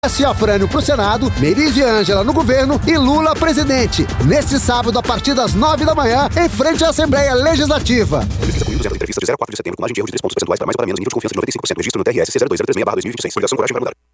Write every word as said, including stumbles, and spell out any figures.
Ciafrânio pro Senado, Meirelles e Ângela no governo e Lula presidente. Neste sábado, a partir das nove da manhã, em frente à Assembleia Legislativa. Pesquisa com entrevista de zero a quatro de setembro, com margem de erro de três pontos percentuais para mais ou para menos, nível de confiança de noventa e cinco por cento. Registro no T R S C zero dois zero três seis barra dois mil e vinte e seis. Coligação Coragem para Mudar.